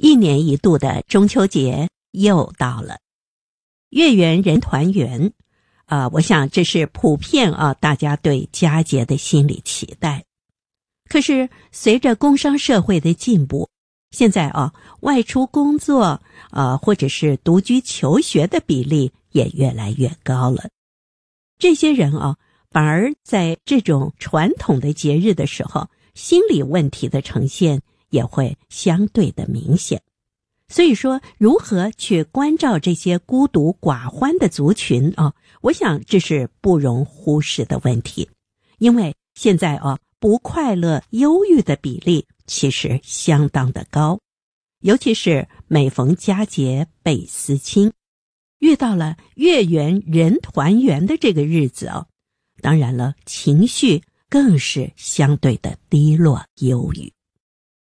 一年一度的中秋节又到了，月圆人团圆，我想这是普遍大家对佳节的心理期待。可是随着工商社会的进步，现在外出工作或者是独居求学的比例也越来越高了。这些人反而在这种传统的节日的时候，心理问题的呈现也会相对的明显。所以说，如何去关照这些孤独寡欢的族群我想这是不容忽视的问题。因为现在不快乐忧郁的比例其实相当的高，尤其是每逢佳节倍思亲，遇到了月圆人团圆的这个日子当然了，情绪更是相对的低落忧郁。